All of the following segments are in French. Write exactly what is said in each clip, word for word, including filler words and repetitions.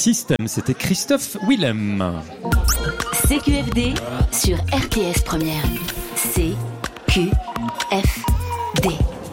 System, c'était Christophe Willem. C Q F D sur R T S Première. C Q F D.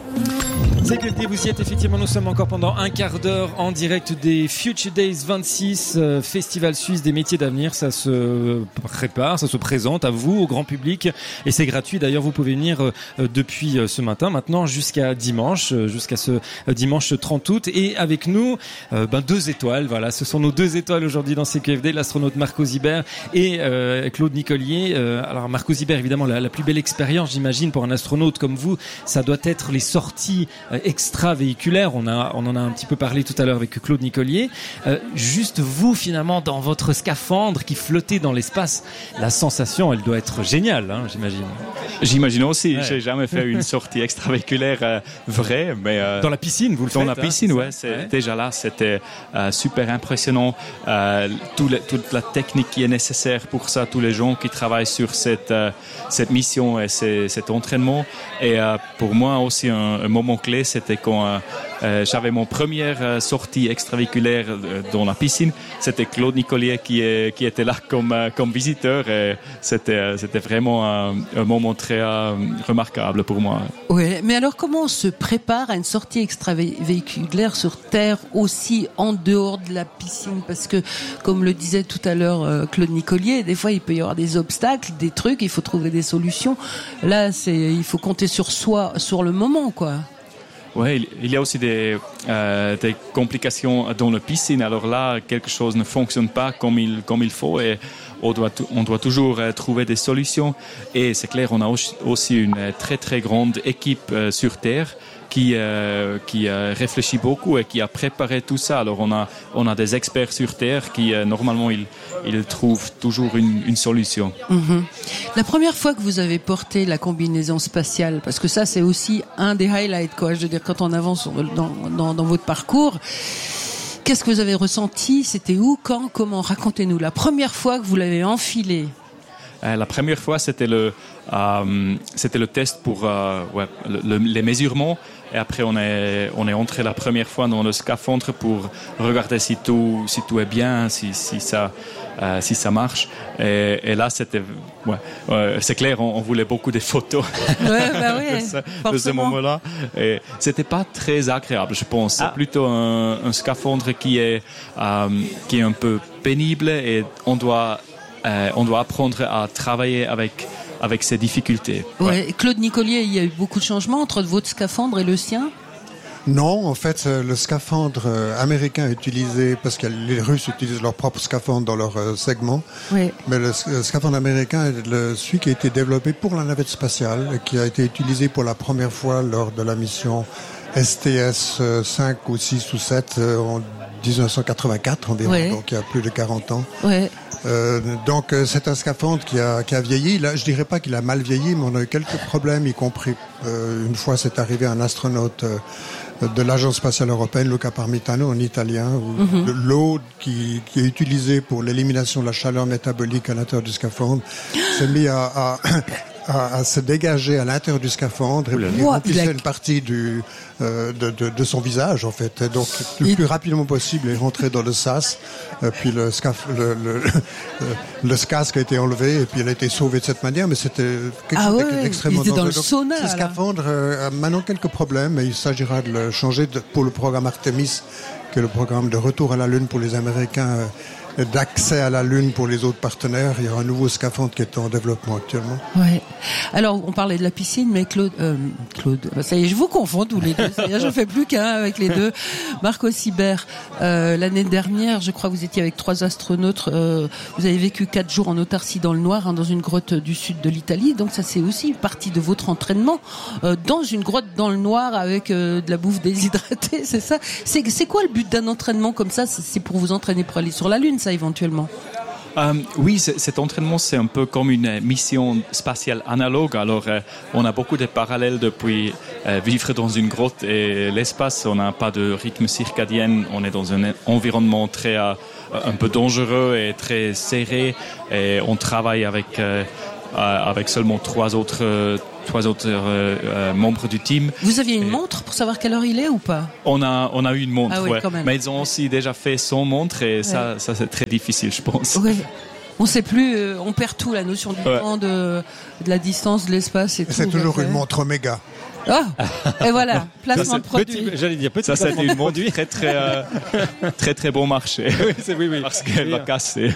C Q F D, vous y êtes effectivement, nous sommes encore pendant un quart d'heure en direct des Future Days vingt-six, euh, Festival Suisse des métiers d'avenir. Ça se prépare, ça se présente à vous, au grand public, et c'est gratuit. D'ailleurs, vous pouvez venir euh, depuis euh, ce matin, maintenant jusqu'à dimanche, euh, jusqu'à ce euh, dimanche trente août. Et avec nous, euh, ben deux étoiles. Voilà, ce sont nos deux étoiles aujourd'hui dans C Q F D, l'astronaute Marco Zibert et euh, Claude Nicolier. Euh, alors Marco Zibert, évidemment, la, la plus belle expérience, j'imagine, pour un astronaute comme vous, ça doit être les sorties euh, extravéhiculaire. On a, on en a un petit peu parlé tout à l'heure avec Claude Nicolier. Euh, juste vous, finalement, dans votre scaphandre qui flottait dans l'espace, la sensation, elle doit être géniale, hein, j'imagine. J'imagine aussi. Ouais. J'ai jamais fait une sortie extravéhiculaire euh, vraie, mais euh, dans la piscine, vous le dans faites. la piscine, hein, ouais. C'est ouais. déjà là, c'était euh, super impressionnant. Euh, tout le, toute la technique qui est nécessaire pour ça, tous les gens qui travaillent sur cette euh, cette mission et ces, cet entraînement. Et euh, pour moi aussi un, un moment clé, c'était quand euh, euh, j'avais mon première euh, sortie extravéhiculaire euh, dans la piscine. C'était Claude Nicolier qui, est, qui était là comme, euh, comme visiteur. Et c'était, euh, c'était vraiment un, un moment très euh, remarquable pour moi. Ouais, mais alors comment on se prépare à une sortie extravéhiculaire sur Terre aussi en dehors de la piscine? Parce que, comme le disait tout à l'heure euh, Claude Nicolier, des fois il peut y avoir des obstacles, des trucs, il faut trouver des solutions. Là, c'est, il faut compter sur soi, sur le moment, quoi. Oui, il y a aussi des, euh, des complications dans la piscine. Alors là, quelque chose ne fonctionne pas comme il, comme il faut et on doit, on doit toujours euh, trouver des solutions. Et c'est clair, on a aussi une très très grande équipe euh, sur Terre qui, euh, qui euh, réfléchit beaucoup et qui a préparé tout ça. Alors on a, on a des experts sur Terre qui, euh, normalement, ils, ils trouvent toujours une, une solution. Mmh. La première fois que vous avez porté la combinaison spatiale, parce que ça, c'est aussi un des highlights, quoi. Je veux dire, quand on avance dans, dans, dans votre parcours, qu'est-ce que vous avez ressenti? C'était où, quand, comment? Racontez-nous. La première fois que vous l'avez enfilé. Euh, la première fois, c'était le, euh, c'était le test pour euh, ouais, le, le, les mesurements. Et après, on est, on est entré la première fois dans le scaphandre pour regarder si tout, si tout est bien, si, si, ça, euh, si ça marche. Et, et là, c'était, ouais, euh, c'est clair, on, on voulait beaucoup de photos ouais, bah oui, de, ce, de ce moment-là. Et c'était pas très agréable, je pense. C'est ah. plutôt un, un scaphandre qui est, euh, qui est un peu pénible et on doit, euh, on doit apprendre à travailler avec avec ces difficultés. Ouais. Ouais. Claude Nicolier, il y a eu beaucoup de changements entre votre scaphandre et le sien? Non, en fait, le scaphandre américain est utilisé, parce que les Russes utilisent leur propre scaphandre dans leur euh, segment, oui. Mais le, le scaphandre américain est le, celui qui a été développé pour la navette spatiale et qui a été utilisé pour la première fois lors de la mission S T S cinq ou six ou sept euh, en dix-neuf cent quatre-vingt-quatre environ, oui. Donc il y a plus de quarante ans. Oui. Euh, donc euh, c'est un scaphandre qui a, qui a vieilli. Là, je dirais pas qu'il a mal vieilli, mais on a eu quelques problèmes, y compris euh, une fois c'est arrivé un astronaute euh, de l'Agence spatiale européenne, Luca Parmitano, en italien, où mm-hmm. de l'eau qui, qui est utilisée pour l'élimination de la chaleur métabolique à l'intérieur du scaphandre s'est mis à, à À, à se dégager à l'intérieur du scaphandre et puis il remplissait a... une partie du, euh, de, de, de son visage en fait. Et donc le il... plus rapidement possible il est rentré dans le sas, et puis le, scaf... le, le, le, le casque a été enlevé et puis il a été sauvé de cette manière, mais c'était quelque ah chose ouais, d'extrêmement dangereux. Dans le donc, sauna, ce scaphandre euh, a maintenant quelques problèmes et il s'agira de le changer de, pour le programme Artemis, qui est le programme de retour à la Lune pour les Américains, euh, d'accès à la Lune pour les autres partenaires. Il y aura un nouveau scaphandre qui est en développement actuellement. Ouais. Alors, on parlait de la piscine, mais Claude, euh, Claude, ça y est, je vous confonds tous les deux. Ça y est, je fais plus qu'un avec les deux. Marco Zibert, euh, l'année dernière, je crois que vous étiez avec trois astronautes. Euh, vous avez vécu quatre jours en autarcie dans le noir, hein, dans une grotte du sud de l'Italie. Donc, ça c'est aussi une partie de votre entraînement euh, dans une grotte dans le noir avec euh, de la bouffe déshydratée. C'est ça. C'est, c'est quoi le but d'un entraînement comme ça? C'est, c'est pour vous entraîner pour aller sur la Lune, ça éventuellement? Euh, oui, cet entraînement, c'est un peu comme une mission spatiale analogue. Alors, euh, on a beaucoup de parallèles depuis euh, vivre dans une grotte et l'espace. On n'a pas de rythme circadien. On est dans un environnement très, euh, un peu dangereux et très serré. Et on travaille avec, euh, avec seulement trois autres, trois autres euh, euh, membres du team. Vous aviez une Et montre pour savoir quelle heure il est ou pas? On a, on a eu une montre, ah oui, ouais. quand même. Mais ils ont aussi déjà fait sans montre et ouais. ça, ça c'est très difficile, je pense. Ouais. On sait plus, euh, on perd tout, la notion du ouais. temps, de, de la distance, de l'espace et, et tout. C'est toujours une montre Omega. Oh, et voilà, placement de produit. Petit, j'allais dire petit. Ça, c'est une montre très très euh, très très bon marché. Oui, c'est, oui, oui. Parce qu'elle va casser.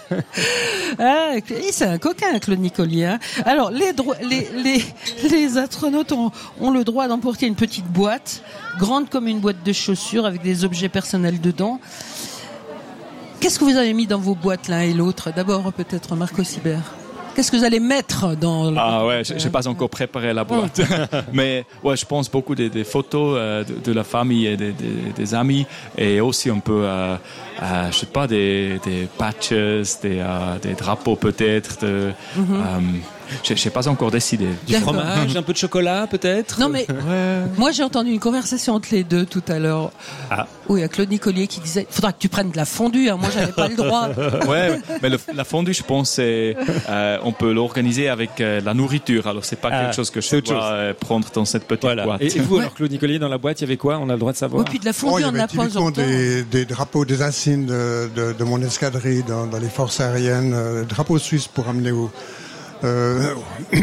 Ah, c'est un coquin, Claude Nicollier. Hein. Alors, les, dro- les, les, les astronautes ont, ont le droit d'emporter une petite boîte, grande comme une boîte de chaussures, avec des objets personnels dedans. Qu'est-ce que vous avez mis dans vos boîtes l'un et l'autre? D'abord, peut-être Marco Sibert. Qu'est-ce que vous allez mettre dans le... Ah ouais, je n'ai pas encore préparé la boîte. Mais ouais, je pense beaucoup des, des photos euh, de, de la famille et des, des, des amis. Et aussi un peu, euh, euh, je sais pas, des, des patches, des, euh, des drapeaux peut-être. De, mm-hmm. euh, je n'ai pas encore décidé. Du D'accord. fromage, un peu de chocolat peut-être. Non mais, ouais. Moi j'ai entendu une conversation entre les deux tout à l'heure. Ah. Où il y a Claude Nicollier qui disait, il faudra que tu prennes de la fondue, hein. Moi j'avais pas le droit. Ouais, mais le, la fondue je pense, c'est, euh, on peut l'organiser avec euh, la nourriture. Alors c'est pas ah, quelque chose que je dois euh, prendre dans cette petite voilà. boîte. Et, et vous ouais. alors Claude Nicollier, dans la boîte il y avait quoi? On a le droit de savoir. Et puis de la fondue, oh, on n'a pas typiquement des, des drapeaux, des insignes de, de, de mon escadrille dans, dans les forces aériennes, euh, drapeaux suisses pour amener au Euh,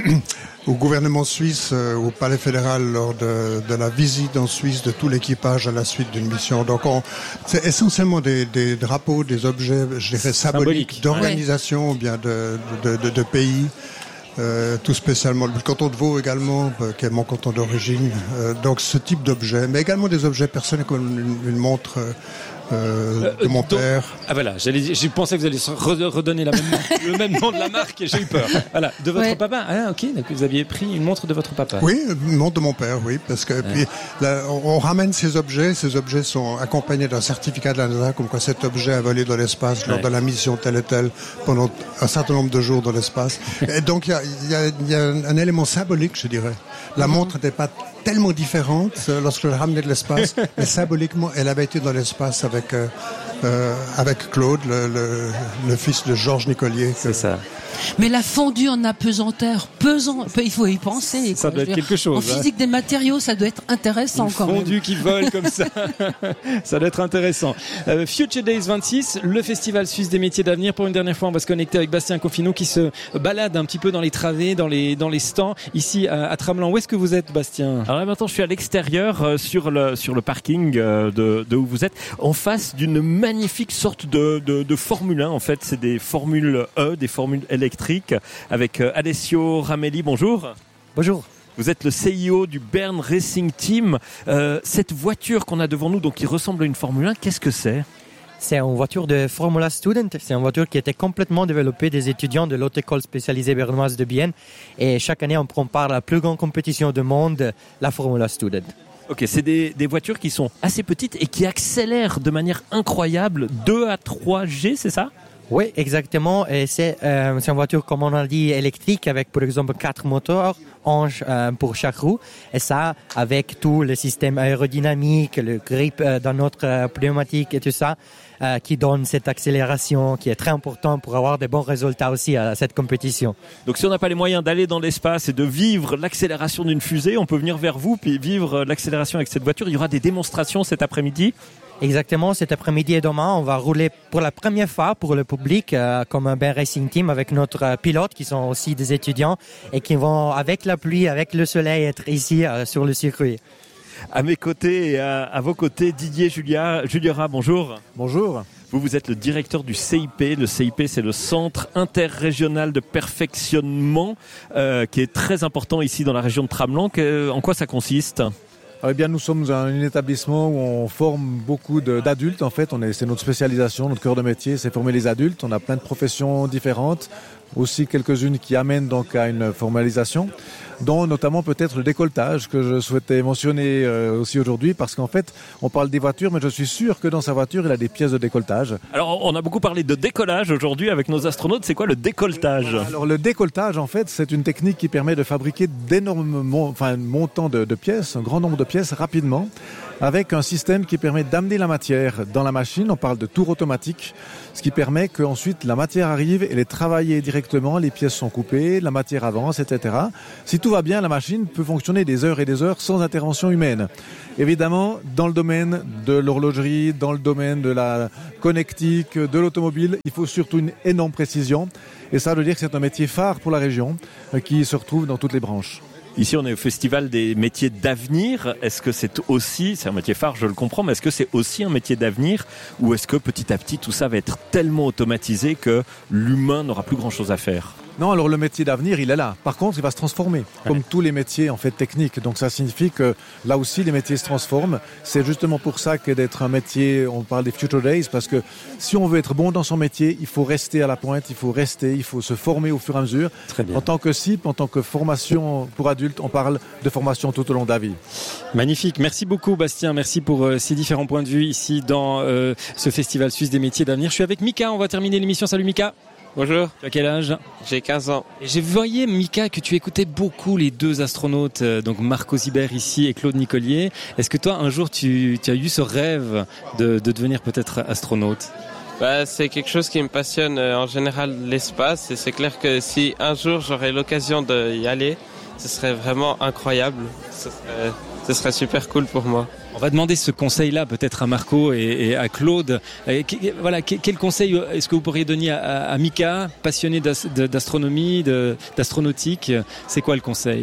au gouvernement suisse, euh, au palais fédéral lors de, de la visite en Suisse de tout l'équipage à la suite d'une mission. Donc on, c'est essentiellement des, des drapeaux, des objets, je dirais symboliques, Symbolique. d'organisation ouais. ou bien de, de, de, de pays. Euh, tout spécialement le canton de Vaud également, euh, qui est mon canton d'origine. Euh, donc ce type d'objet, mais également des objets personnels comme une, une montre euh, euh, de mon donc, père. Ah voilà, j'allais, j'ai pensé que vous alliez redonner la même, le même nom de la marque et j'ai eu peur. Voilà, de votre ouais. papa. Ah ok, donc vous aviez pris une montre de votre papa. Oui, une montre de mon père, oui, parce que ouais. puis là, on, on ramène ces objets. Ces objets sont accompagnés d'un certificat de la NASA, comme quoi cet objet a volé dans l'espace ouais. lors de la mission telle et telle pendant un certain nombre de jours dans l'espace. Et donc il y a, il y a, il y a un, un élément symbolique, je dirais. La montre n'était pas tellement différente euh, lorsque je l'ai ramenée de l'espace, mais symboliquement, elle avait été dans l'espace avec euh, euh, avec Claude, le, le, le fils de Georges Nicollier. C'est ça. Mais la fondue en apesanteur, pesant, il faut y penser. Ça quoi. doit être quelque chose. En physique hein. des matériaux, ça doit être intéressant Une quand même. Une fondue qui vole comme ça, ça doit être intéressant. Euh, Future Days vingt-six, le festival suisse des métiers d'avenir. Pour une dernière fois, on va se connecter avec Bastien Confineau qui se balade un petit peu dans les travées, dans les dans les stands ici à, à Tramelan. Où est-ce que vous êtes, Bastien? Alors là, maintenant, je suis à l'extérieur euh, sur le sur le parking euh, de de où vous êtes, en face d'une magnifique sorte de de, de Formule un. En fait, c'est des formules E, des formules électriques. Avec Alessio Ramelli, bonjour. Bonjour. Vous êtes le C E O du Bern Racing Team. Euh, cette voiture qu'on a devant nous, donc qui ressemble à une Formule un, qu'est-ce que c'est? C'est une voiture de Formula Student. C'est une voiture qui a été complètement développée des étudiants de l'Haute École spécialisée bernoise de Bienne. Et chaque année, on prend part à la plus grande compétition du monde, la Formula Student. Ok, c'est des, des voitures qui sont assez petites et qui accélèrent de manière incroyable, deux à trois G, c'est ça? Oui, exactement. Et c'est, euh, c'est une voiture, comme on a dit, électrique avec, par exemple, quatre moteurs euh, pour chaque roue. Et ça, avec tout le système aérodynamique, le grip euh, dans notre euh, pneumatique et tout ça, euh, qui donne cette accélération qui est très important pour avoir de bons résultats aussi à cette compétition. Donc si on n'a pas les moyens d'aller dans l'espace et de vivre l'accélération d'une fusée, on peut venir vers vous puis vivre l'accélération avec cette voiture. Il y aura des démonstrations cet après-midi. Exactement, cet après-midi et demain, on va rouler pour la première fois pour le public euh, comme un Bern Racing Team avec notre euh, pilote qui sont aussi des étudiants et qui vont avec la pluie, avec le soleil être ici euh, sur le circuit. À mes côtés et à, à vos côtés, Didier Julia, Juliera, bonjour. Bonjour. Vous, vous êtes le directeur du C I P. Le C I P, c'est le Centre interrégional de perfectionnement euh, qui est très important ici dans la région de Tramelan. Que, en quoi ça consiste ? Eh bien, nous sommes un établissement où on forme beaucoup de, d'adultes. En fait, on est, c'est notre spécialisation, notre cœur de métier, c'est former les adultes. On a plein de professions différentes, aussi quelques-unes qui amènent donc à une formalisation, dont notamment peut-être le décolletage que je souhaitais mentionner euh, aussi aujourd'hui, parce qu'en fait, on parle des voitures, mais je suis sûr que dans sa voiture, il a des pièces de décolletage. Alors, on a beaucoup parlé de décollage aujourd'hui avec nos astronautes. C'est quoi le décolletage ? Alors, le décolletage, en fait, c'est une technique qui permet de fabriquer d'énormes mon- enfin, montants de, de pièces, un grand nombre de pièces rapidement. avec un système qui permet d'amener la matière dans la machine. On parle de tour automatique, ce qui permet qu'ensuite la matière arrive, elle est travaillée directement, les pièces sont coupées, la matière avance, et cetera. Si tout va bien, la machine peut fonctionner des heures et des heures sans intervention humaine. Évidemment, dans le domaine de l'horlogerie, dans le domaine de la connectique, de l'automobile, il faut surtout une énorme précision. Et ça veut dire que c'est un métier phare pour la région qui se retrouve dans toutes les branches. Ici, on est au Festival des métiers d'avenir. Est-ce que c'est aussi, c'est un métier phare, je le comprends, mais est-ce que c'est aussi un métier d'avenir ou est-ce que petit à petit, tout ça va être tellement automatisé que l'humain n'aura plus grand-chose à faire ? Non, alors le métier d'avenir, il est là. Par contre, il va se transformer, comme ouais. tous les métiers en fait techniques. Donc ça signifie que là aussi, les métiers se transforment. C'est justement pour ça que d'être un métier, on parle des Future Days, parce que si on veut être bon dans son métier, il faut rester à la pointe, il faut rester, il faut se former au fur et à mesure. Très bien. En tant que C I P, en tant que formation pour adultes, on parle de formation tout au long de la vie. Magnifique. Merci beaucoup, Bastien. Merci pour euh, ces différents points de vue ici dans euh, ce Festival suisse des métiers d'avenir. Je suis avec Mika. On va terminer l'émission. Salut Mika. Bonjour. Tu as quel âge ? J'ai quinze ans. Et j'ai voyé, Mika, que tu écoutais beaucoup les deux astronautes, donc Marco Sibert ici et Claude Nicolier. Est-ce que toi, un jour, tu, tu as eu ce rêve de, de devenir peut-être astronaute ? Bah, c'est quelque chose qui me passionne en général, l'espace. Et c'est clair que si un jour j'aurais l'occasion d'y aller, ce serait vraiment incroyable. Ce serait, ce serait super cool pour moi. On va demander ce conseil-là peut-être à Marco et, et à Claude. Et, voilà, quel conseil est-ce que vous pourriez donner à, à Mika, passionné d'astronomie, de, d'astronautique ? C'est quoi le conseil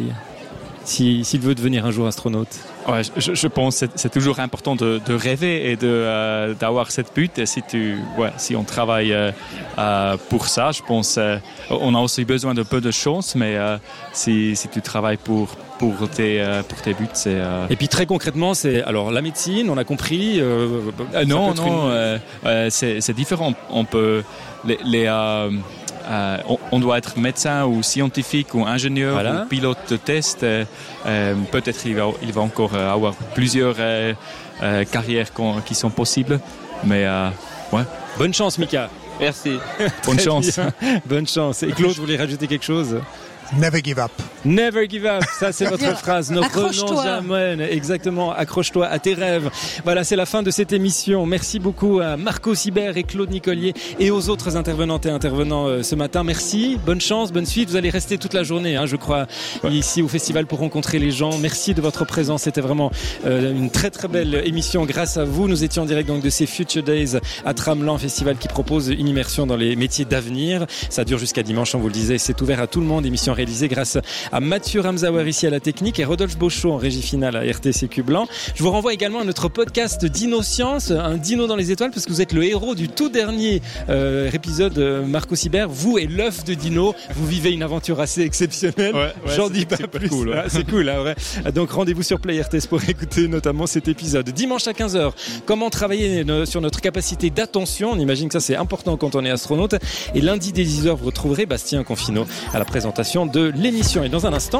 si, s'il veut devenir un jour astronaute ? Ouais, je, je pense que c'est, c'est toujours important de, de rêver et de, euh, d'avoir cette but. Et si, tu, ouais, si on travaille euh, euh, pour ça, je pense euh, on a aussi besoin de peu de chance, mais euh, si, si tu travailles pour, pour, tes, euh, pour tes buts, c'est... Euh... Et puis très concrètement, c'est alors la médecine, on a compris euh, euh, Non, non, une... euh, euh, c'est, c'est différent. On peut... Les, les, euh, Euh, on, on doit être médecin ou scientifique ou ingénieur voilà. ou pilote de test. Euh, euh, peut-être il va, il va encore avoir plusieurs euh, euh, carrières qui sont possibles. Mais euh, ouais. Bonne chance, Mika. Merci. Bonne chance. Bonne chance. Et Claude, vous voulez rajouter quelque chose ? Never give up. Never give up, ça c'est votre phrase. Ne renonce jamais. Exactement, accroche-toi à tes rêves. Voilà, c'est la fin de cette émission. Merci beaucoup à Marco Sibert et Claude Nicolier et aux autres intervenantes et intervenants euh, ce matin. Merci, bonne chance, bonne suite. Vous allez rester toute la journée, hein, je crois, ouais. ici au festival pour rencontrer les gens. Merci de votre présence. C'était vraiment euh, une très très belle émission grâce à vous. Nous étions en direct donc de ces Future Days à Tramelan, festival qui propose une immersion dans les métiers d'avenir. Ça dure jusqu'à dimanche, on vous le disait. C'est ouvert à tout le monde. Émission réalisée grâce à Mathieu Ramsauer ici à la technique et Rodolphe Beauchot en régie finale à R T C Q Blanc. Je vous renvoie également à notre podcast Dino-Science, un dino dans les étoiles, parce que vous êtes le héros du tout dernier euh, épisode euh, Marco Sibert. Vous et l'œuf de Dino, vous vivez une aventure assez exceptionnelle. Ouais, ouais, J'en dis pas plus. Cool, ouais. ah, c'est cool, hein, ouais. Donc rendez-vous sur Play R T S pour écouter notamment cet épisode. Dimanche à quinze heures, comment travailler sur notre capacité d'attention. On imagine que ça c'est important quand on est astronaute. Et lundi dès dix heures, vous retrouverez Bastien Confino à la présentation de l'émission. Et dans un instant...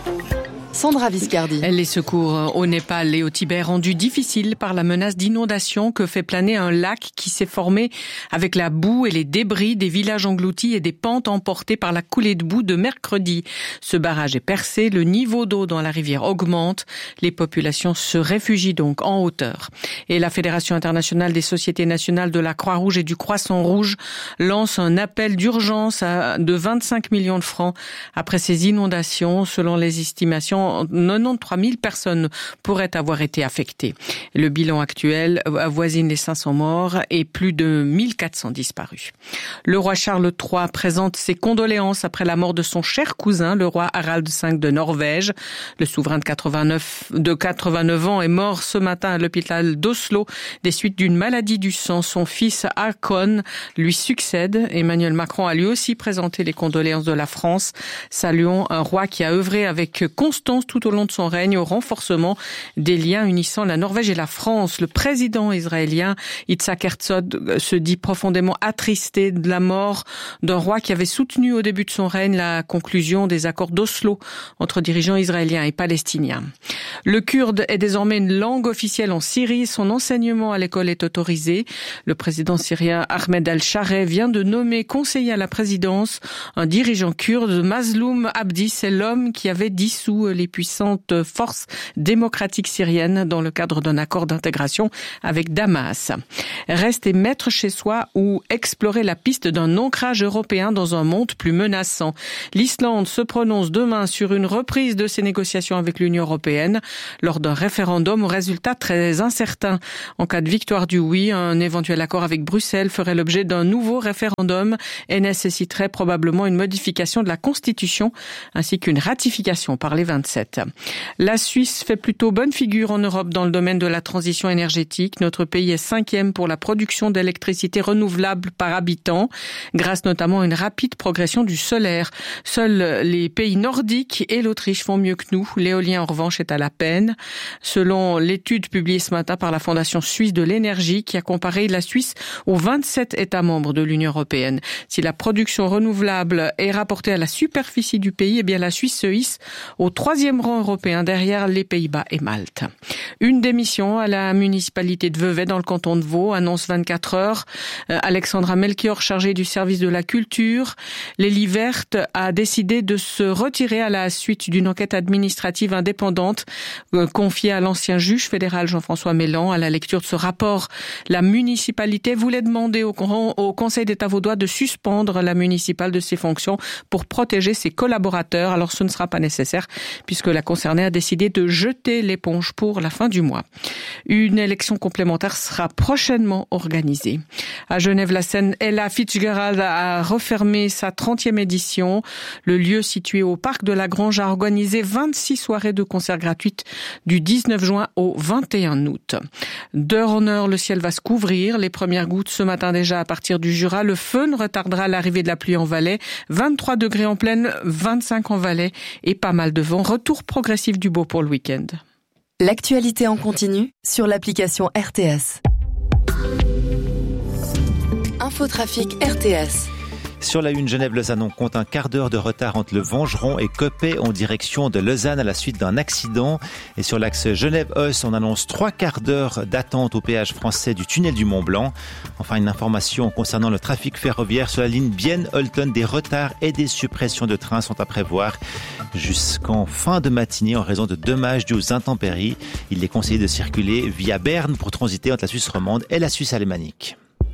Sandra Viscardi. Les secours au Népal et au Tibet rendus difficiles par la menace d'inondation que fait planer un lac qui s'est formé avec la boue et les débris des villages engloutis et des pentes emportées par la coulée de boue de mercredi. Ce barrage est percé, le niveau d'eau dans la rivière augmente, les populations se réfugient donc en hauteur. Et la Fédération internationale des sociétés nationales de la Croix-Rouge et du Croissant-Rouge lance un appel d'urgence à de vingt-cinq millions de francs après ces inondations. Selon les estimations, quatre-vingt-treize mille personnes pourraient avoir été affectées. Le bilan actuel avoisine les cinq cents morts et plus de mille quatre cents disparus. Le roi Charles trois présente ses condoléances après la mort de son cher cousin, le roi Harald cinq de Norvège. Le souverain de quatre-vingt-neuf, de quatre-vingt-neuf ans est mort ce matin à l'hôpital d'Oslo des suites d'une maladie du sang. Son fils Håkon lui succède. Emmanuel Macron a lui aussi présenté les condoléances de la France. Saluons un roi qui a œuvré avec constance tout au long de son règne au renforcement des liens unissant la Norvège et la France. Le président israélien Yitzhak Herzog se dit profondément attristé de la mort d'un roi qui avait soutenu au début de son règne la conclusion des accords d'Oslo entre dirigeants israéliens et palestiniens. Le kurde est désormais une langue officielle en Syrie. Son enseignement à l'école est autorisé. Le président syrien Ahmed al-Shareh vient de nommer conseiller à la présidence un dirigeant kurde, Mazloum Abdi. C'est l'homme qui avait dissous les puissantes forces démocratiques syriennes dans le cadre d'un accord d'intégration avec Damas. Rester maître chez soi ou explorer la piste d'un ancrage européen dans un monde plus menaçant. L'Islande se prononce demain sur une reprise de ses négociations avec l'Union européenne lors d'un référendum au résultat très incertain. En cas de victoire du oui, un éventuel accord avec Bruxelles ferait l'objet d'un nouveau référendum et nécessiterait probablement une modification de la Constitution ainsi qu'une ratification par les vingt-sept. La Suisse fait plutôt bonne figure en Europe dans le domaine de la transition énergétique. Notre pays est cinquième pour la production d'électricité renouvelable par habitant, grâce notamment à une rapide progression du solaire. Seuls les pays nordiques et l'Autriche font mieux que nous. L'éolien, en revanche, est à la peine. Selon l'étude publiée ce matin par la Fondation suisse de l'énergie, qui a comparé la Suisse aux vingt-sept États membres de l'Union européenne. Si la production renouvelable est rapportée à la superficie du pays, eh bien la Suisse se hisse au troisième rang européen derrière les Pays-Bas et Malte. Une démission à la municipalité de Vevey dans le canton de Vaud, annonce vingt-quatre heures. Euh, Alexandra Melchior, chargée du service de la culture. L'Élie verte a décidé de se retirer à la suite d'une enquête administrative indépendante euh, confiée à l'ancien juge fédéral Jean-François Mélan. À la lecture de ce rapport, la municipalité voulait demander au, au Conseil d'État vaudois de suspendre la municipale de ses fonctions pour protéger ses collaborateurs. Alors ce ne sera pas nécessaire puisque la concernée a décidé de jeter l'éponge pour la fin du mois. Une élection complémentaire sera prochainement organisée. À Genève-la-Seine, Ella Fitzgerald a refermé sa trentième édition. Le lieu situé au parc de la Grange a organisé vingt-six soirées de concerts gratuites du dix-neuf juin au vingt et un août. D'heure en heure, le ciel va se couvrir. Les premières gouttes ce matin déjà à partir du Jura. Le feu ne retardera l'arrivée de la pluie en Valais. vingt-trois degrés en plaine, vingt-cinq en Valais et pas mal de vent. Retour progressif du beau pour le week-end. L'actualité en continu sur l'application R T S. Infotrafic R T S. Sur la une, Genève-Lausanne, on compte un quart d'heure de retard entre le Vengeron et Coppet en direction de Lausanne à la suite d'un accident. Et sur l'axe Genève-Euss, on annonce trois quarts d'heure d'attente au péage français du tunnel du Mont-Blanc. Enfin, une information concernant le trafic ferroviaire sur la ligne Bienne-Holton. Des retards et des suppressions de trains sont à prévoir jusqu'en fin de matinée en raison de dommages dus aux intempéries. Il est conseillé de circuler via Berne pour transiter entre la Suisse romande et la Suisse alémanique.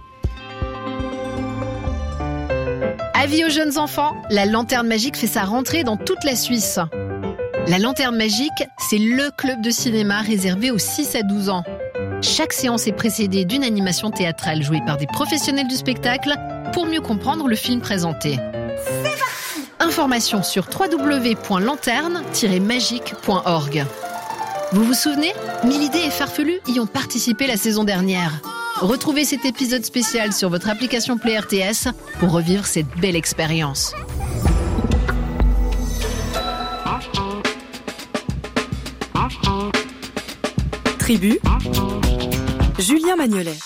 Avis aux jeunes enfants, la Lanterne Magique fait sa rentrée dans toute la Suisse. La Lanterne Magique, c'est le club de cinéma réservé aux six à douze ans. Chaque séance est précédée d'une animation théâtrale jouée par des professionnels du spectacle pour mieux comprendre le film présenté. C'est parti ! Informations sur w w w point lanterne tiret magique point org. Vous vous souvenez ? Milidé et Farfelu y ont participé la saison dernière. Retrouvez cet épisode spécial sur votre application Play R T S pour revivre cette belle expérience. Tribu, Julien Magnolet.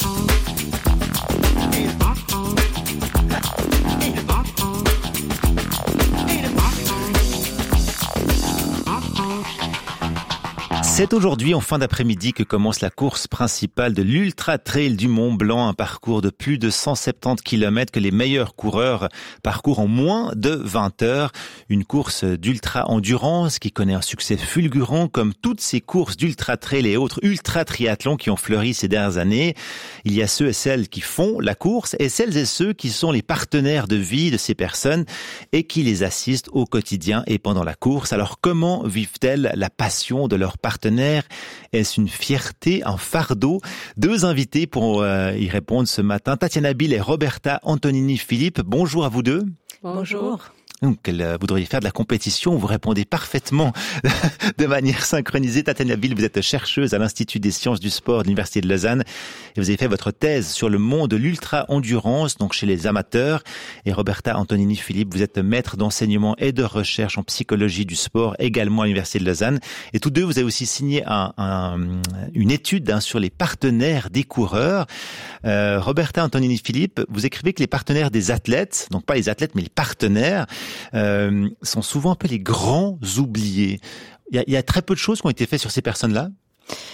C'est aujourd'hui, en fin d'après-midi, que commence la course principale de l'Ultra Trail du Mont Blanc, un parcours de plus de cent soixante-dix kilomètres que les meilleurs coureurs parcourent en moins de vingt heures. Une course d'ultra endurance qui connaît un succès fulgurant comme toutes ces courses d'ultra trail et autres ultra triathlons qui ont fleuri ces dernières années. Il y a ceux et celles qui font la course et celles et ceux qui sont les partenaires de vie de ces personnes et qui les assistent au quotidien et pendant la course. Alors comment vivent-elles la passion de leurs partenaires? Est-ce une fierté, un fardeau? Deux invités pour euh, y répondre ce matin. Tatiana Bill et Roberta Antonini-Philippe. Bonjour à vous deux. Bonjour. Donc, vous devriez faire de la compétition, vous répondez parfaitement de manière synchronisée. Tatiana Bill, vous êtes chercheuse à l'Institut des sciences du sport de l'Université de Lausanne et vous avez fait votre thèse sur le monde de l'ultra-endurance, donc chez les amateurs. Et Roberta Antonini-Philippe, vous êtes maître d'enseignement et de recherche en psychologie du sport, également à l'Université de Lausanne. Et tous deux, vous avez aussi signé un, un, une étude hein, sur les partenaires des coureurs. Euh, Roberta Antonini-Philippe, vous écrivez que les partenaires des athlètes, donc pas les athlètes, mais les partenaires, Euh, sont souvent un peu les grands oubliés. Il y a, il y a très peu de choses qui ont été faites sur ces personnes-là.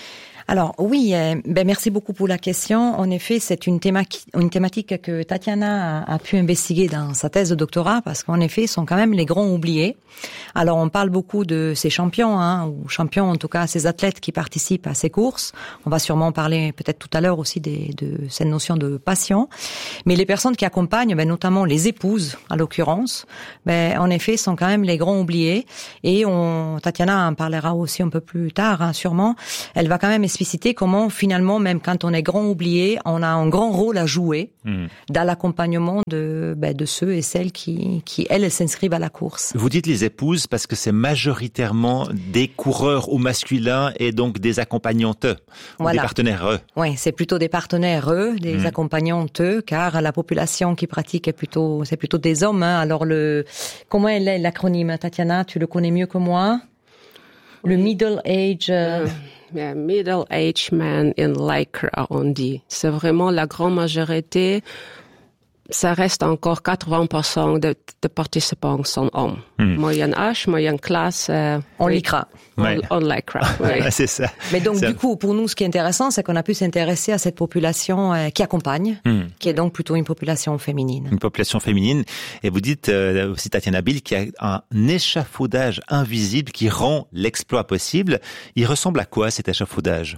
Alors oui, euh, ben merci beaucoup pour la question. En effet, c'est une, théma- une thématique que Tatiana a, a pu investiguer dans sa thèse de doctorat, parce qu'en effet, ils sont quand même les grands oubliés. Alors on parle beaucoup de ces champions, hein, ou champions en tout cas, ces athlètes qui participent à ces courses. On va sûrement parler peut-être tout à l'heure aussi des, de cette notion de passion. Mais les personnes qui accompagnent, ben, notamment les épouses, à l'occurrence, ben, en effet, sont quand même les grands oubliés. Et on, Tatiana en parlera aussi un peu plus tard, hein, sûrement. Elle va quand même expliciter comment finalement, même quand on est grand oublié, on a un grand rôle à jouer mmh. dans l'accompagnement de, ben, de ceux et celles qui, qui elles, s'inscrivent à la course. Vous dites les épouses parce que c'est majoritairement des coureurs au masculin et donc des accompagnantes, voilà. Des partenaires eux. Oui, c'est plutôt des partenaires eux, des mmh. accompagnantes eux, car la population qui pratique est plutôt, c'est plutôt des hommes. Hein. Alors le, comment est l'acronyme, Tatiana, tu le connais mieux que moi? Le middle age. Euh... Yeah, middle age man in lycra, on dit. C'est vraiment la grande majorité. Ça reste encore quatre-vingts pour cent de, de participants sont hommes. Hmm. Moyenne âge, moyenne classe. Euh, on lycra. Ouais. On, on lycra, oui. C'est ça. Mais donc, c'est... du coup, pour nous, ce qui est intéressant, c'est qu'on a pu s'intéresser à cette population euh, qui accompagne, hmm. qui est donc plutôt une population féminine. Une population féminine. Et vous dites euh, aussi, Tatiana Bill, qu'il y a un échafaudage invisible qui rend l'exploit possible. Il ressemble à quoi, cet échafaudage?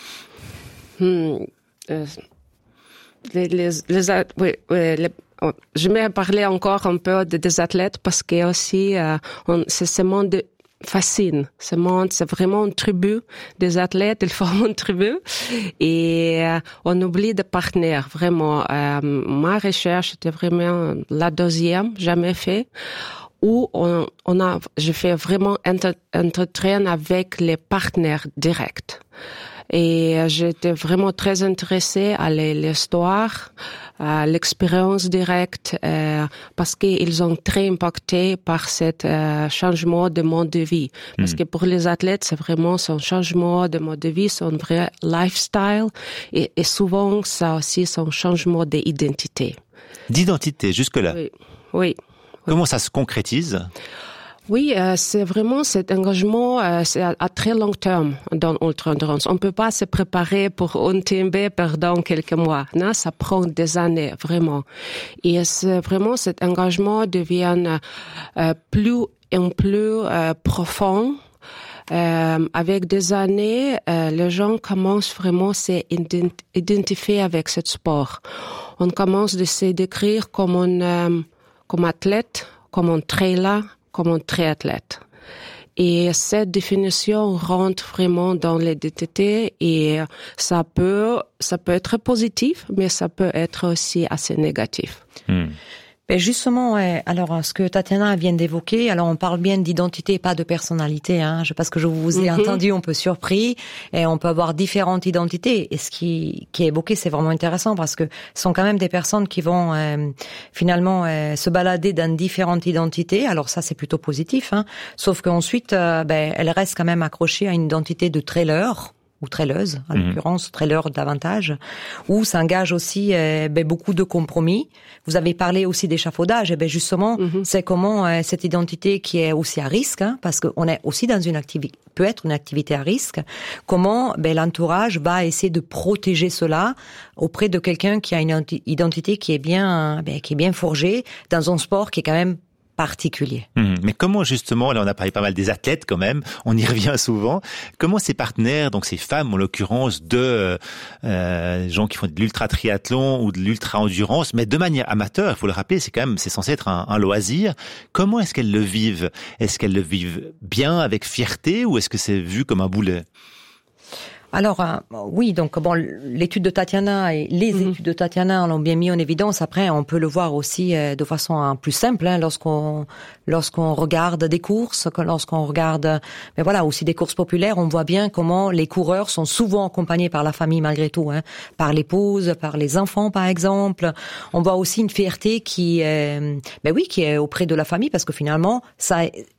Hmm. Euh... Les, les, les, oui, oui, les, je vais parler encore un peu de, des athlètes parce que aussi, euh, on, c'est ce monde fascine. Ce monde, c'est vraiment une tribu des athlètes. Ils forment une tribu et euh, on oublie des partenaires. Vraiment, euh, ma recherche était vraiment la deuxième, jamais fait. Où on, on a, je fais vraiment entretien avec les partenaires directs. Et j'étais vraiment très intéressée à l'histoire, à l'expérience directe, euh, parce qu'ils ont très impacté par cet euh, changement de mode de vie. Parce mmh. que pour les athlètes, c'est vraiment son changement de mode de vie, son vrai lifestyle, et, et souvent, ça aussi, son changement d'identité. D'identité, jusque-là? Oui, oui. Comment ça se concrétise? Oui, euh, c'est vraiment cet engagement euh, c'est à, à très long terme dans l'ultra-endurance. On ne peut pas se préparer pour un T M B pendant quelques mois. Non, ça prend des années, vraiment. Et c'est vraiment cet engagement devient euh, plus et plus euh, profond. Euh, avec des années, euh, les gens commencent vraiment à s'identifier avec ce sport. On commence de se décrire comme un, euh, comme athlète, comme un trailer, comme un triathlète. Et cette définition rentre vraiment dans l'identité et ça peut, ça peut être positif, mais ça peut être aussi assez négatif. Hmm. Ben justement, ouais, alors ce que Tatiana vient d'évoquer, alors on parle bien d'identité, pas de personnalité, hein, parce que je vous ai mm-hmm. entendu un peu surpris, et on peut avoir différentes identités, et ce qui, qui est évoqué, c'est vraiment intéressant, parce que ce sont quand même des personnes qui vont euh, finalement euh, se balader dans différentes identités, alors ça c'est plutôt positif, hein, sauf qu'ensuite, euh, ben, elles restent quand même accrochées à une identité de trailer, ou traileuse, en mmh. l'occurrence, trailer davantage, où s'engage aussi euh, ben, beaucoup de compromis. Vous avez parlé aussi d'échafaudage, et ben justement, mmh. c'est comment euh, cette identité qui est aussi à risque, hein, parce qu'on est aussi dans une activité, peut être une activité à risque, comment ben, l'entourage va essayer de protéger cela auprès de quelqu'un qui a une identité qui est bien, ben, qui est bien forgée dans un sport qui est quand même particulier. Mmh, mais comment justement, là on a parlé pas mal des athlètes quand même, on y revient souvent, comment ces partenaires, donc ces femmes en l'occurrence, de euh, gens qui font de l'ultra-triathlon ou de l'ultra-endurance, mais de manière amateur, il faut le rappeler, c'est quand même, c'est censé être un, un loisir, comment est-ce qu'elles le vivent? Est-ce qu'elles le vivent bien, avec fierté, ou est-ce que c'est vu comme un boulet? Alors euh, oui, donc bon, l'étude de Tatiana et les mmh. études de Tatiana l'ont bien mis en évidence. Après, on peut le voir aussi euh, de façon hein, plus simple hein, lorsqu'on lorsqu'on regarde des courses, que lorsqu'on regarde, mais voilà, aussi des courses populaires, on voit bien comment les coureurs sont souvent accompagnés par la famille malgré tout, hein, par l'épouse, par les enfants par exemple. On voit aussi une fierté qui, euh, ben oui, qui est auprès de la famille parce que finalement, ça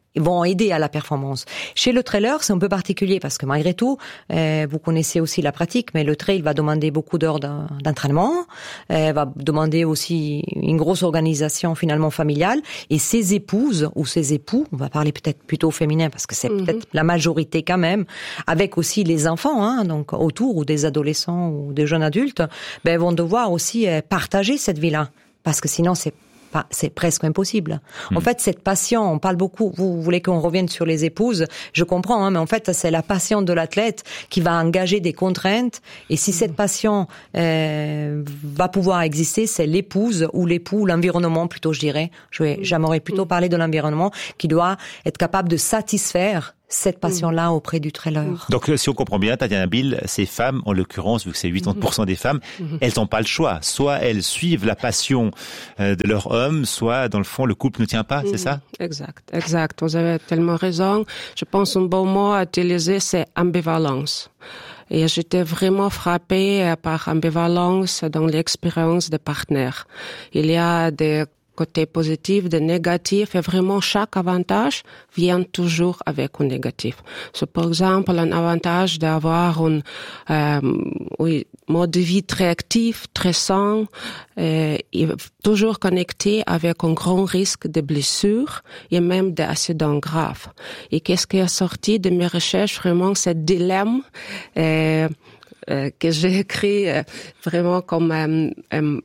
vont aider à la performance. Chez le trailer, c'est un peu particulier parce que malgré tout, euh, vous connaissez aussi la pratique, mais le trail va demander beaucoup d'heures d'entraînement, euh, va demander aussi une grosse organisation finalement familiale, et ses épouses ou ses époux, on va parler peut-être plutôt au féminin parce que c'est mm-hmm. peut-être la majorité quand même, avec aussi les enfants, hein, donc autour, ou des adolescents ou des jeunes adultes, ben vont devoir aussi euh, partager cette vie-là, parce que sinon c'est Pas, c'est presque impossible. Mmh. En fait, cette passion, on parle beaucoup, vous voulez qu'on revienne sur les épouses, je comprends, hein, mais en fait, c'est la passion de l'athlète qui va engager des contraintes, et si mmh. cette passion euh, va pouvoir exister, c'est l'épouse ou l'époux, l'environnement plutôt, je dirais, j'aimerais plutôt mmh. parler de l'environnement, qui doit être capable de satisfaire cette passion-là auprès du trailer. Donc, si on comprend bien, Tatiana Bill, ces femmes, en l'occurrence, vu que c'est quatre-vingt-dix pour cent des femmes, elles n'ont pas le choix. Soit elles suivent la passion de leur homme, soit, dans le fond, le couple ne tient pas, c'est ça? Exact, exact. Vous avez tellement raison. Je pense un bon mot à utiliser, c'est ambivalence. Et j'étais vraiment frappée par ambivalence dans l'expérience des partenaires. Il y a des côté positif, de négatif, et vraiment chaque avantage vient toujours avec un négatif. So, par exemple, un avantage d'avoir un euh, oui, mode de vie très actif, très sain, euh, et toujours connecté avec un grand risque de blessures et même d'accidents graves. Et qu'est-ce qui est sorti de mes recherches, vraiment, ce dilemme euh, euh, que j'ai écrit euh, vraiment comme euh, euh,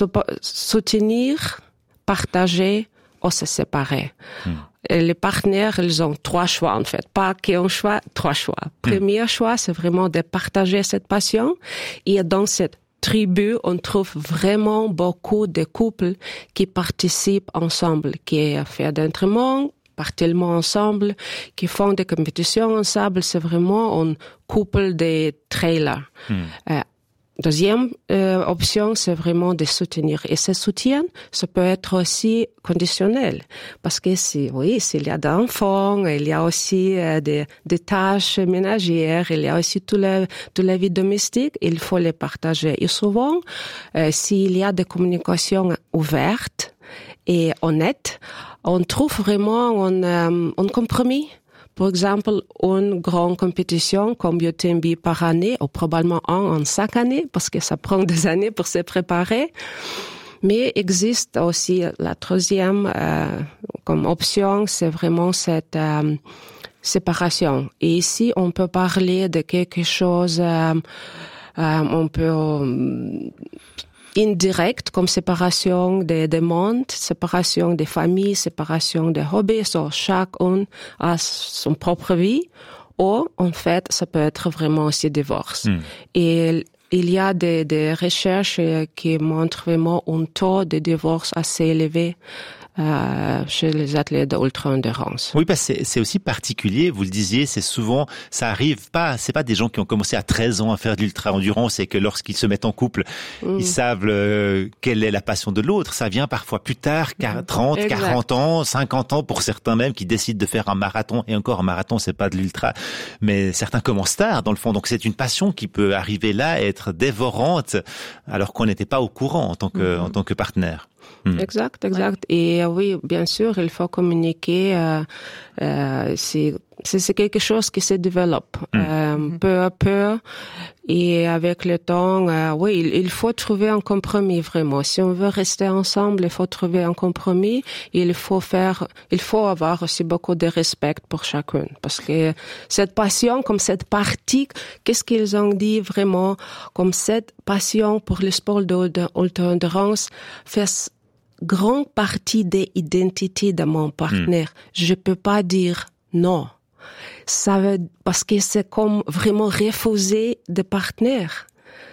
soutenir, partager ou se séparer. Hmm. Et les partenaires, ils ont trois choix en fait. Pas qu'un choix, trois choix. Hmm. Premier choix, c'est vraiment de partager cette passion. Et dans cette tribu, on trouve vraiment beaucoup de couples qui participent ensemble, qui font d'entraînement, partagent ensemble, qui font des compétitions ensemble. C'est vraiment un couple de trailers. Hmm. Euh, Deuxième euh, option, c'est vraiment de soutenir. Et ce soutien, ça peut être aussi conditionnel. Parce que si, oui, s'il y a d'enfants, il y a aussi euh, des, des tâches ménagères, il y a aussi toute la, toute la vie domestique, il faut les partager. Et souvent, euh, s'il y a des communications ouvertes et honnêtes, on trouve vraiment un, euh, un compromis. Par exemple, une grande compétition comme U T M B par année, ou probablement un en chaque année, parce que ça prend des années pour se préparer. Mais existe aussi la troisième euh, comme option, c'est vraiment cette euh, séparation. Et ici, on peut parler de quelque chose, euh, euh, on peut euh, indirect, comme séparation des, des mondes, séparation des familles, séparation des hobbies. So, chacun a son propre vie. Ou, en fait, ça peut être vraiment aussi divorce. Mm. Et il y a des, des recherches qui montrent vraiment un taux de divorce assez élevé Euh, chez les athlètes d'ultra-endurance. Oui, parce que c'est aussi particulier, vous le disiez, c'est souvent, ça arrive pas, c'est pas des gens qui ont commencé à treize ans à faire de l'ultra-endurance et que lorsqu'ils se mettent en couple, mmh. ils savent euh, quelle est la passion de l'autre. Ça vient parfois plus tard, trente, exact. quarante ans, cinquante ans pour certains même qui décident de faire un marathon. Et encore, un marathon, c'est pas de l'ultra, mais certains commencent tard dans le fond. Donc c'est une passion qui peut arriver là et être dévorante alors qu'on n'était pas au courant en tant que, mmh. en tant que partenaire. Mmh. Exact, exact. Et oui, bien sûr, il faut communiquer. Euh, euh, c'est, c'est quelque chose qui se développe mmh. euh, peu à peu. Et avec le temps, euh, oui, il, il faut trouver un compromis vraiment. Si on veut rester ensemble, il faut trouver un compromis. Et il faut faire, il faut avoir aussi beaucoup de respect pour chacun, parce que cette passion, comme cette partie, qu'est-ce qu'ils ont dit vraiment, comme cette passion pour le sport d'ultra-endurance fait grande partie de l'identité de mon partenaire. Mm. Je peux pas dire non. Ça veut, parce que c'est comme vraiment refuser de partenaire.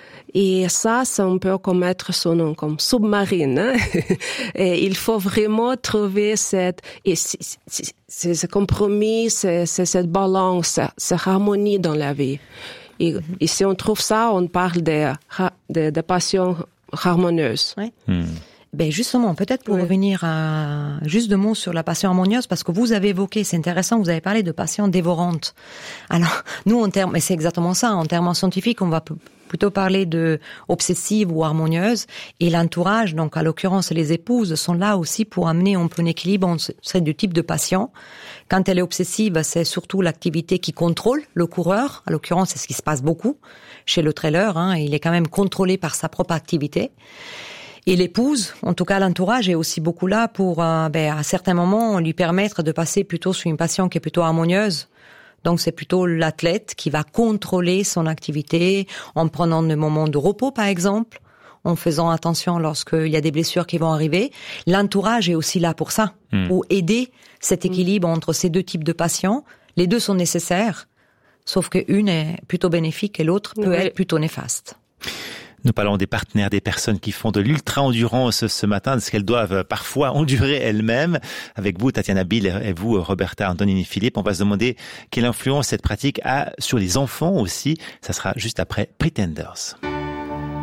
Et ça, c'est un peu comme mettre son nom comme submarine. Hein? Et il faut vraiment trouver cette, et c'est, c'est, c'est ce compromis, c'est, c'est cette balance, cette harmonie dans la vie. Et, mm-hmm. et si on trouve ça, on parle de, de, de passion harmonieuse. Ouais. Mm. Ben justement, peut-être pour oui. revenir à juste deux mots sur la passion harmonieuse, parce que vous avez évoqué, c'est intéressant, vous avez parlé de passion dévorante. Alors, nous, en termes, mais c'est exactement ça, en termes scientifiques, on va p- plutôt parler de obsessive ou harmonieuse, et l'entourage, donc à l'occurrence les épouses, sont là aussi pour amener un peu un équilibre entre ces deux types de passion. Quand elle est obsessive, c'est surtout l'activité qui contrôle le coureur, à l'occurrence c'est ce qui se passe beaucoup chez le trailer, hein, il est quand même contrôlé par sa propre activité. Et l'épouse, en tout cas l'entourage, est aussi beaucoup là pour, euh, ben, à certains moments, lui permettre de passer plutôt sur une passion qui est plutôt harmonieuse. Donc c'est plutôt l'athlète qui va contrôler son activité en prenant des moments de repos, par exemple, en faisant attention lorsqu'il y a des blessures qui vont arriver. L'entourage est aussi là pour ça, mmh. pour aider cet équilibre entre ces deux types de passions. Les deux sont nécessaires, sauf qu'une est plutôt bénéfique et l'autre peut oui. être plutôt néfaste. Nous parlons des partenaires, des personnes qui font de l'ultra-endurance ce matin, de ce qu'elles doivent parfois endurer elles-mêmes. Avec vous, Tatiana Biel, et vous, Roberta Antonini-Philippe, on va se demander quelle influence cette pratique a sur les enfants aussi. Ça sera juste après Pretenders.